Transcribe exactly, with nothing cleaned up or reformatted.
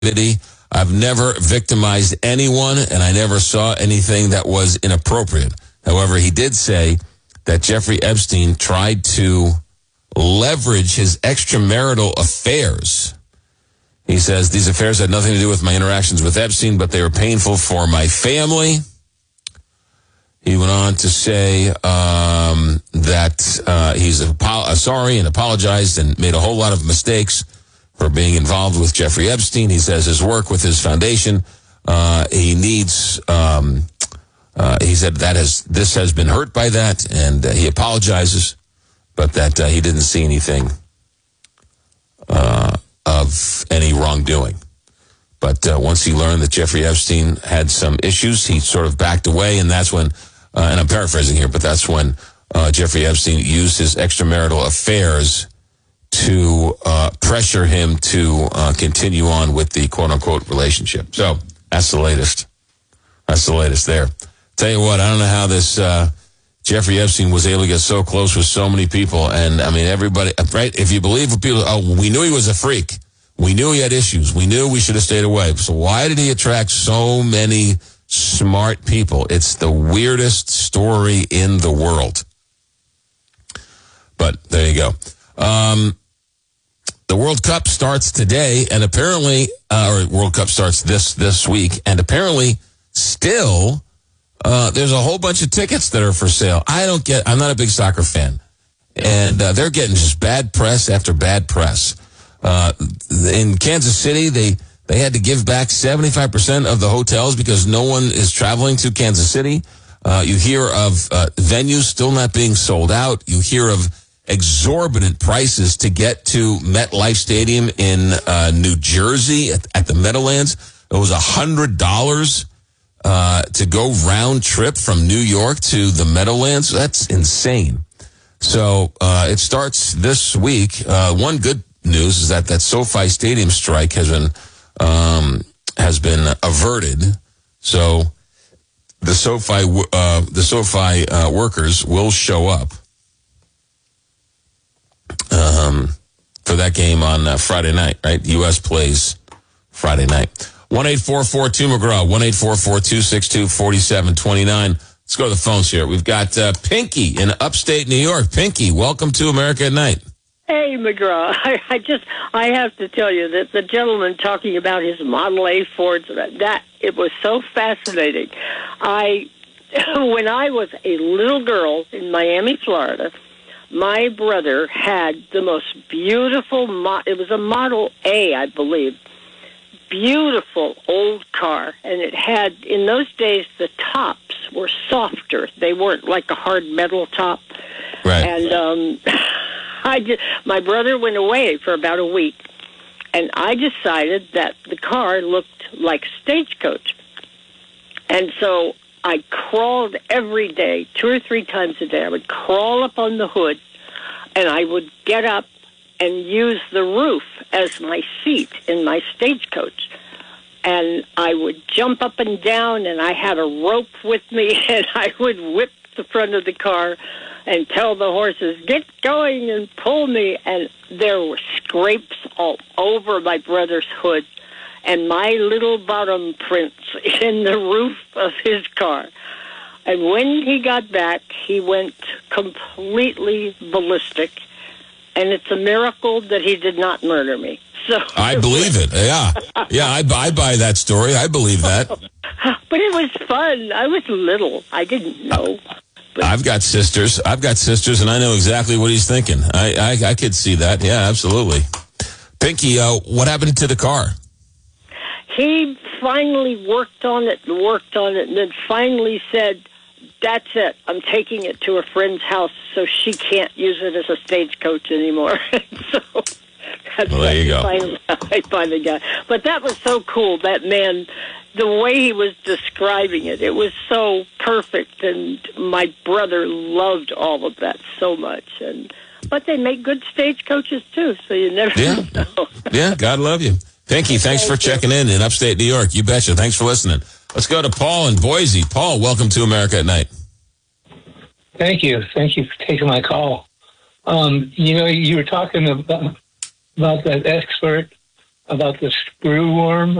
I've never victimized anyone, and I never saw anything that was inappropriate. However, he did say that Jeffrey Epstein tried to leverage his extramarital affairs. He says, these affairs had nothing to do with my interactions with Epstein, but they were painful for my family. He went on to say um, that uh, he's apo- sorry and apologized and made a whole lot of mistakes for being involved with Jeffrey Epstein. He says his work with his foundation, uh, he needs, um, uh, he said that has, this has been hurt by that, and uh, he apologizes, but that uh, he didn't see anything uh, of any wrongdoing. But uh, once he learned that Jeffrey Epstein had some issues, he sort of backed away, and that's when, uh, and I'm paraphrasing here, but that's when uh, Jeffrey Epstein used his extramarital affairs to uh, pressure him to uh, continue on with the quote-unquote relationship. So that's the latest. That's the latest there. Tell you what, I don't know how this uh, Jeffrey Epstein was able to get so close with so many people. And, I mean, everybody, right? If you believe what people, oh, we knew he was a freak. We knew he had issues. We knew we should have stayed away. So why did he attract so many smart people? It's the weirdest story in the world. But there you go. Um, the World Cup starts today, and apparently, uh, or World Cup starts this this week, and apparently still uh, there's a whole bunch of tickets that are for sale. I don't get, I'm not a big soccer fan, and uh, they're getting just bad press after bad press. Uh, in Kansas City, they, they had to give back seventy-five percent of the hotels because no one is traveling to Kansas City. Uh, you hear of uh, venues still not being sold out. You hear of exorbitant prices to get to MetLife Stadium in uh, New Jersey at, at the Meadowlands. It was one hundred dollars uh, to go round trip from New York to the Meadowlands. That's insane. So uh, it starts this week. Uh, one good news is that that SoFi Stadium strike has been um, has been averted. So the SoFi uh, the SoFi uh, workers will show up um, for that game on uh, Friday night. Right, U S plays Friday night. One eight four four two McGraw. One eight four four two six two four seven two nine. Let's go to the phones here. We've got uh, Pinky in upstate New York. Pinky, welcome to America at Night. Hey, McGraw, I, I just, I have to tell you that the gentleman talking about his Model A Fords, that, it was so fascinating. I, when I was a little girl in Miami, Florida, my brother had the most beautiful, mo- it was a Model A, I believe, beautiful old car. And it had, in those days, the tops were softer. They weren't like a hard metal top. Right. And, um... I just, my brother went away for about a week, and I decided that the car looked like Stagecoach. And so I crawled every day, two or three times a day. I would crawl up on the hood, and I would get up and use the roof as my seat in my Stagecoach. And I would jump up and down, and I had a rope with me, and I would whip the front of the car and tell the horses, get going and pull me. And there were scrapes all over my brother's hood and my little bottom prints in the roof of his car. And when he got back, he went completely ballistic. And it's a miracle that he did not murder me. So I believe it. Yeah. Yeah, I, I buy that story. I believe that. But it was fun. I was little. I didn't know. But I've got sisters. I've got sisters, and I know exactly what he's thinking. I I, I could see that. Yeah, absolutely. Pinky, uh, what happened to the car? He finally worked on it and worked on it, and then finally said, that's it. I'm taking it to a friend's house so she can't use it as a Stagecoach anymore. So that's well, there you go. Finally, I finally got. But that was so cool. That man, the way he was describing it, it was so perfect, and my brother loved all of that so much. And but they make good Stagecoaches too, so you never yeah. know. Yeah, God love you. Pinky, thanks Thank for you. checking in in upstate New York. You betcha. Thanks for listening. Let's go to Paul in Boise. Paul, welcome to America at Night. Thank you. Thank you for taking my call. Um, you know, you were talking about, about that expert about the screw worm